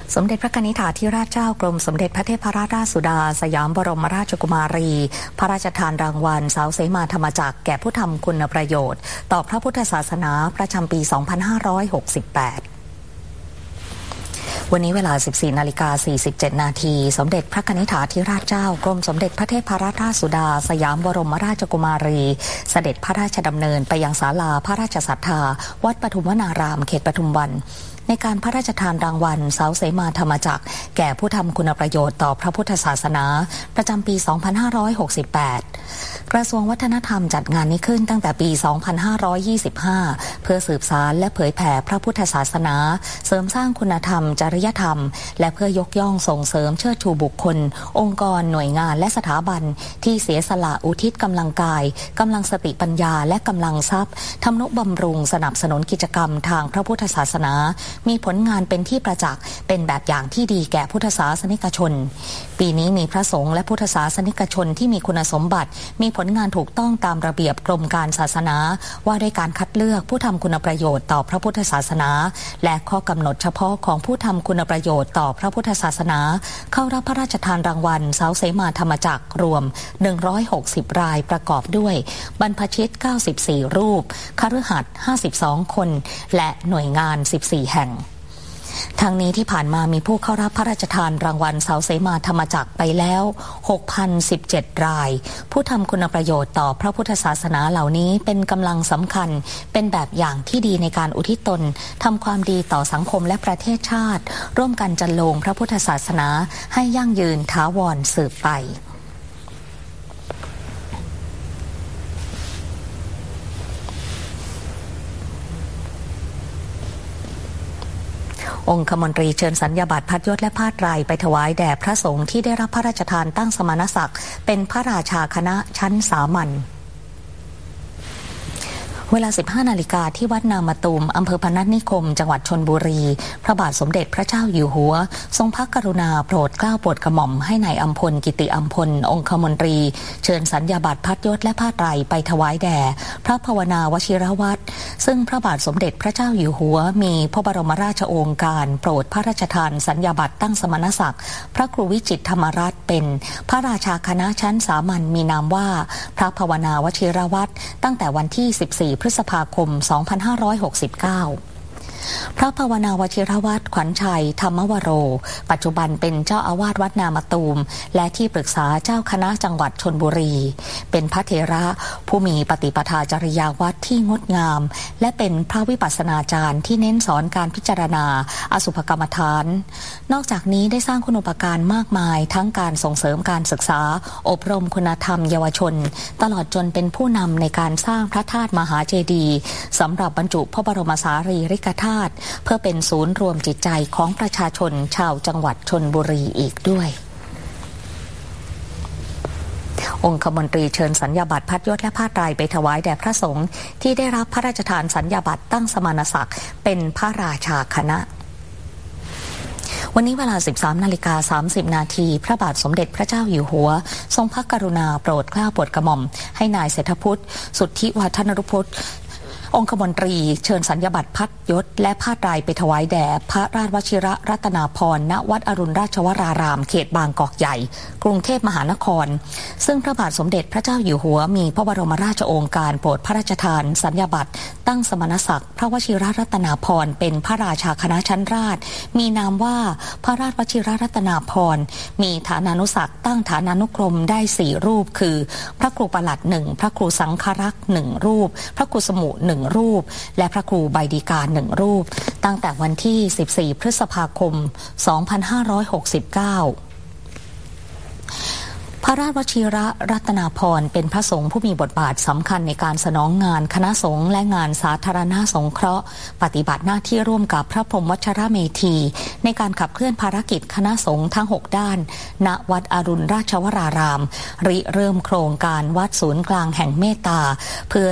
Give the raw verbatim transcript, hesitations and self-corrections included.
สมเด็จพระกนิษฐาธิราชเจ้ากรมสมเด็จพระเทพรัตนราชสุดาสยามบรมราชกุมารีพระราชทานรางวัลสาวเสมาธรรมจักรแก่ผู้ทำคุณประโยชน์ต่อพระพุทธศาสนาประจำปี สองพันห้าร้อยหกสิบแปด วันนี้เวลา สิบสี่นาฬิกาสี่สิบเจ็ด นาทีสมเด็จพระกนิษฐาธิราชเจ้ากรมสมเด็จพระเทพรัตนราชสุดาสยามบรมราชกุมารีเสด็จพระราชดำเนินไปยังศาลาพระราชศรัทธาวัดปทุมวนารามเขตปทุมวันในการพระราชทานรางวัลสาวเสมาธรรมจักรแก่ผู้ทำคุณประโยชน์ต่อพระพุทธศาสนาประจำปี สองพันห้าร้อยหกสิบแปด กระทรวงวัฒนธรรมจัดงานนี้ขึ้นตั้งแต่ปี สองพันห้าร้อยยี่สิบห้า เพื่อสืบสานและเผยแผ่พระพุทธศาสนาเสริมสร้างคุณธรรมจริยธรรมและเพื่อยกย่องส่งเสริมเชิดชูบุคคลองค์กรหน่วยงานและสถาบันที่เสียสละอุทิศกำลังกายกำลังสติปัญญาและกำลังทรัพย์ทำนุบำรุงสนับสนุนกิจกรรมทางพระพุทธศาสนามีผลงานเป็นที่ประจักษ์เป็นแบบอย่างที่ดีแก่พุทธศาสนิกชนปีนี้มีพระสงฆ์และพุทธศาสนิกชนที่มีคุณสมบัติมีผลงานถูกต้องตามระเบียบกรมการศาสนาว่าด้วยการคัดเลือกผู้ทำคุณประโยชน์ต่อพระพุทธศาสนาและข้อกำหนดเฉพาะของผู้ทำคุณประโยชน์ต่อพระพุทธศาสนาเข้ารับพระราชทานรางวัลสาวเสมาธรรมจักรรวมหนึ่งร้อยหกสิบรายประกอบด้วยบรรพชิตเก้าสิบสี่รูปคฤหัสถ์ห้าสิบสองคนและหน่วยงานสิบสี่แห่งทางนี้ที่ผ่านมามีผู้เข้ารับพระราชทานรางวัลสาวเสมาธรรมจักรไปแล้ว หกพันสิบเจ็ด รายผู้ทำคุณประโยชน์ต่อพระพุทธศาสนาเหล่านี้เป็นกำลังสำคัญเป็นแบบอย่างที่ดีในการอุทิศตนทำความดีต่อสังคมและประเทศชาติร่วมกันจันโลงพระพุทธศาสนาให้ยั่งยืนถาวรสืบไปองคมนตรีเชิญสัญญาบัตรพัดยศและผ้าไตรไปถวายแด่พระสงฆ์ที่ได้รับพระราชทานตั้งสมณศักดิ์เป็นพระราชาคณะชั้นสามัญเวลา สิบห้า นาฬิกาที่วัดนามตูมอำเภอพนัสนิคมจังหวัดชลบุรีพระบาทสมเด็จพระเจ้าอยู่หัวทรงพระกรุณาโปรดเกล้าโปรดกระหม่อมให้นายอัมพลกิติอัมพลองคมนตรีเชิญสัญญาบัตรพัดยศและผ้าไตรไปถวายแด่พระภาวนาวชิรวัตรซึ่งพระบาทสมเด็จพระเจ้าอยู่หัวมีพระบรมราชโองการโปรดพระราชทานสัญญาบัตรตั้งสมณศักดิ์พระครูวิจิตรธรรมรัตน์เป็นพระราชาคณะชั้นสามัญมีนามว่าพระภาวนาวชิรวัตรตั้งแต่วันที่สิบสี่พฤษภาคมสองพันห้าร้อยหกสิบเก้า พระภาวนาวชิรวัตรขวัญชัยธรรมวโรปัจจุบันเป็นเจ้าอาวาสวัดนามตูมและที่ปรึกษาเจ้าคณะจังหวัดชลบุรีเป็นพระเถระผู้มีปฏิปทาจริยาวัดที่งดงามและเป็นพระวิปัสสนาจารย์ที่เน้นสอนการพิจารณาอสุภกรรมฐานนอกจากนี้ได้สร้างคุณูปการมากมายทั้งการส่งเสริมการศึกษาอบรมคุณธรรมเยาวชนตลอดจนเป็นผู้นำในการสร้างพระธาตุมหาเจดีย์สำหรับบรรจุพระบรมสารีริกธาตุเพื่อเป็นศูนย์รวมจิตใจของประชาชนชาวจังหวัดชลบุรีอีกด้วยองคมนตรีเชิญสัญญาบัตรพัดยศและผ้าไตรไปถวายแด่พระสงฆ์ที่ได้รับพระราชทานสัญญาบัตรตั้งสมณศักดิ์เป็นพระราชาคณะวันนี้เวลา สิบสามนาฬิกาสามสิบ นาทีพระบาทสมเด็จพระเจ้าอยู่หัวทรงพระกรุณาโปรดเกล้าโปรดกระหม่อมให้นายเศรษฐพุทธสุทธิวัฒนรุพุทธองคมนตรีเชิญสัญญาบัตรพัดยศและผ้าไตรไปถวายแด่พระราชวชิรรัตนาพรณวัดอรุณราชวรารามเขตบางกอกใหญ่กรุงเทพมหานครซึ่งพระบาทสมเด็จพระเจ้าอยู่หัวมีพระบรมราชโองการโปรดพระราชทานสัญญาบัตรตั้งสมณศักดิ์พระวชิรรัตนาพรเป็นพระราชาคณะชั้นราชมีนามว่าพระราชวชิรรัตนาพรมีฐานานุศักดิ์ตั้งฐานานุกรมได้สี่รูปคือพระครูประหลัดหนึ่งพระครูสังฆรักษ์หนึ่งรูปพระครูสมุหนึ่งรูปและพระครูใบดีกาหนึ่งรูปตั้งแต่วันที่สิบสี่พฤษภาคมสองพันห้าร้อยหกสิบเก้าพระราชวชิรรัตนาพรเป็นพระสงฆ์ผู้มีบทบาทสำคัญในการสนองงานคณะสงฆ์และงานสาธารณสงเคราะห์ปฏิบัติหน้าที่ร่วมกับพระพรหมวัชรเมธีในการขับเคลื่อนภารกิจคณะสงฆ์ทั้งหกด้านณวัดอรุณราชวรารามริเริ่มโครงการวัดศูนย์กลางแห่งเมตตาเพื่อ